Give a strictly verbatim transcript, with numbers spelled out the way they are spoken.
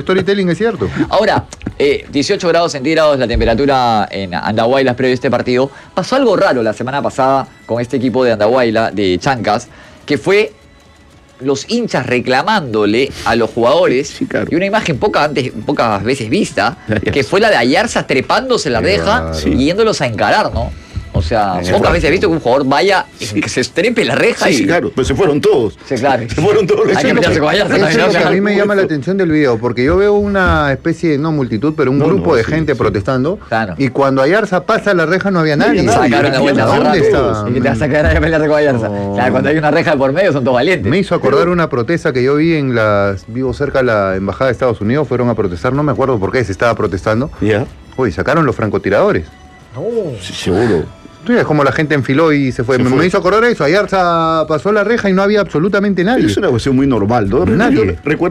storytelling es cierto. Ahora, eh, dieciocho grados centígrados la temperatura en Andahuaylas previo a este partido. Pasó algo raro la semana pasada con este equipo de Andahuayla, de Chancas, que fue los hinchas reclamándole a los jugadores, sí, claro. y una imagen poca antes, pocas veces vista, Ayarza. que fue la de Ayarza trepándose en la reja Claro. y yéndolos a encarar, ¿no? O sea, Sí, pocas claro. veces he visto que un jugador vaya y que se estrepe en la reja Sí, y... sí, claro, pero se fueron todos. Sí, claro. Se fueron todos los Hay que chicos. pelearse con Ayarza Eso es también, lo ¿no? que a mí me llama la atención del video, porque yo veo una especie, no multitud, pero un No, grupo no, de sí, gente sí. protestando. Claro. Y cuando Ayarza pasa la reja no había nadie. había nadie, Sacaron la vuelta más ¿Dónde rápido. estaba? Y que te vas a quedar ahí a pelearte con Ayarza. No. Claro, cuando hay una reja de por medio son todos valientes. Me hizo acordar una protesta que yo vi en las. Vivo cerca de la embajada de Estados Unidos, fueron a protestar, no me acuerdo por qué se estaba protestando. Ya, Uy, sacaron los francotiradores. sí, seguro. Tú ves cómo la gente enfiló y se fue. Se me, fue. me hizo acordar eso. Ayarza pasó la reja y no había absolutamente nadie. Es una cuestión muy normal, ¿no? Nadie. Yo recuerdo